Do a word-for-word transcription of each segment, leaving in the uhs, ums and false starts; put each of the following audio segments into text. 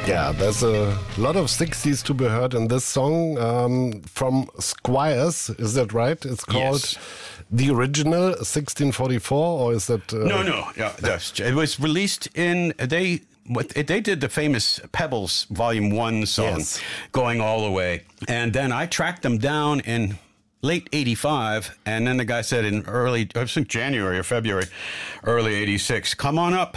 Yeah, there's a lot of sixties to be heard in this song um, from Squires. Is that right? It's called yes. The Original sixteen forty-four, or is that? Uh... No, no. Yeah, that's, it was released in they. What they did the famous Pebbles Volume One song, yes. Going All the Way, and then I tracked them down in late eighty-five, and then the guy said in early, I think January or February, early eighty-six, come on up,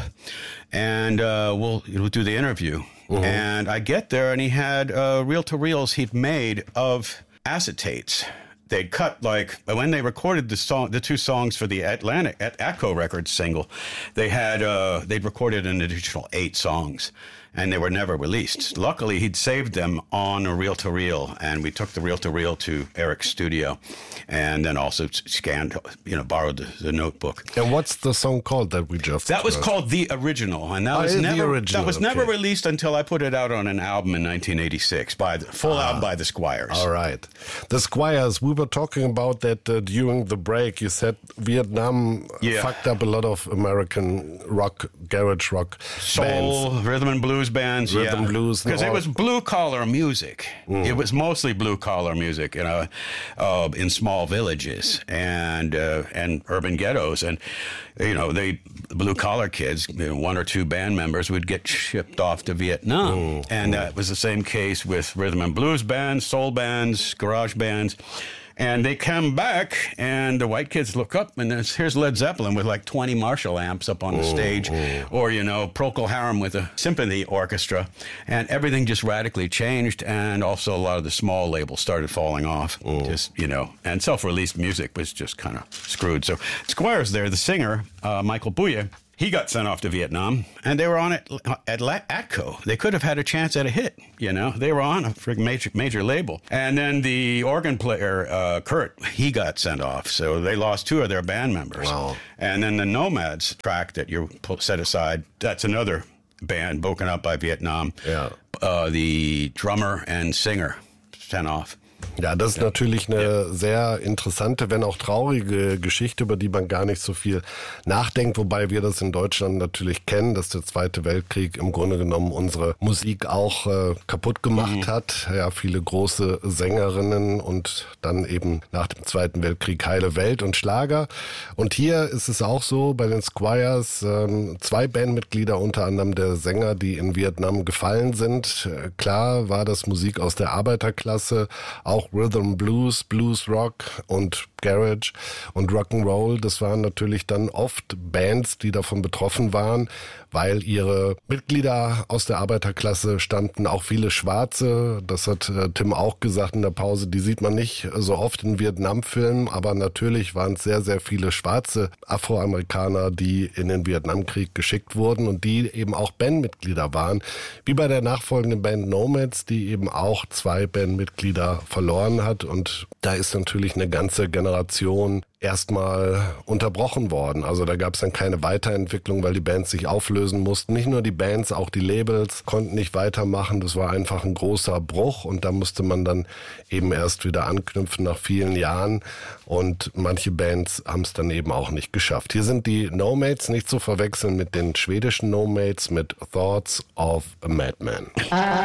and uh, we'll we'll do the interview. Mm-hmm. And I get there, and he had uh, reel-to-reels he'd made of acetates. They'd cut, like, when they recorded the song, the two songs for the Atlantic at Atco Records single, they had, uh, they'd recorded an additional eight songs, and they were never released. Luckily, he'd saved them on a reel-to-reel, and we took the reel-to-reel to Eric's studio, and then also scanned, you know, borrowed the, the notebook. And what's the song called that we just That was heard? called The Original, and that oh, was the never original, that was okay. never released until I put it out on an album in nineteen eighty-six, by the full ah. album by the Squires. All right. The Squires, we were talking about that uh, during the break. You said Vietnam yeah. fucked up a lot of American rock, garage rock soul, bands. rhythm and blues bands, rhythm yeah. blues, because it was blue collar music. Mm. It was mostly blue collar music, you know, uh, in small villages and uh, and urban ghettos, and you know, they blue collar kids, you know, one or two band members would get shipped off to Vietnam, mm. and mm. that was the same case with rhythm and blues bands, soul bands, garage bands. And they come back, and the white kids look up, and there's, here's Led Zeppelin with like twenty Marshall amps up on the stage, mm. or, you know, Procol Harum with a symphony orchestra, and everything just radically changed, and also a lot of the small labels started falling off, mm. just, you know, and self-released music was just kind of screwed. So Squires there, the singer, uh, Michael Bublé, he got sent off to Vietnam, and they were on it at Atco. They could have had a chance at a hit, you know. They were on a major major label. And then the organ player, uh, Kurt, he got sent off. So they lost two of their band members. Wow. And then the Nomads track that you set aside, that's another band broken up by Vietnam. Yeah. Uh, the drummer and singer sent off. Ja, das ist natürlich eine ja. sehr interessante, wenn auch traurige Geschichte, über die man gar nicht so viel nachdenkt, wobei wir das in Deutschland natürlich kennen, dass der Zweite Weltkrieg im Grunde genommen unsere Musik auch äh, kaputt gemacht mhm. hat. Ja, viele große Sängerinnen und dann eben nach dem Zweiten Weltkrieg heile Welt und Schlager. Und hier ist es auch so, bei den Squires, ähm, zwei Bandmitglieder, unter anderem der Sänger, die in Vietnam gefallen sind. Äh, klar war das Musik aus der Arbeiterklasse, auch Rhythm Blues, Blues Rock und Garage und Rock'n'Roll. Das waren natürlich dann oft Bands, die davon betroffen waren, weil ihre Mitglieder aus der Arbeiterklasse stammten, auch viele Schwarze. Das hat äh, Tim auch gesagt in der Pause. Die sieht man nicht so oft in Vietnam-Filmen, aber natürlich waren es sehr, sehr viele schwarze Afroamerikaner, die in den Vietnamkrieg geschickt wurden und die eben auch Bandmitglieder waren. Wie bei der nachfolgenden Band Nomads, die eben auch zwei Bandmitglieder verloren hat. Und da ist natürlich eine ganze Generation erstmal unterbrochen worden. Also da gab es dann keine Weiterentwicklung, weil die Bands sich auflösen mussten. Nicht nur die Bands, auch die Labels konnten nicht weitermachen. Das war einfach ein großer Bruch und da musste man dann eben erst wieder anknüpfen nach vielen Jahren. Und manche Bands haben es dann eben auch nicht geschafft. Hier sind die Nomads, nicht zu verwechseln mit den schwedischen Nomads, mit Thoughts of a Madman.